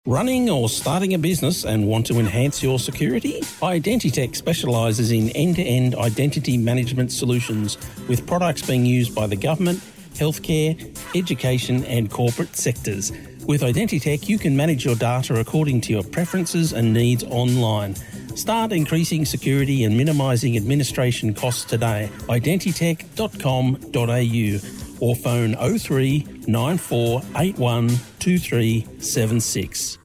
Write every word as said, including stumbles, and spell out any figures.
Running or starting a business and want to enhance your security? Identitech specialises in end-to-end identity management solutions with products being used by the government, healthcare, education and corporate sectors. With Identitech, you can manage your data according to your preferences and needs online. Start increasing security and minimising administration costs today. identitech dot com dot a u or phone oh three nine four eight one two three seven six.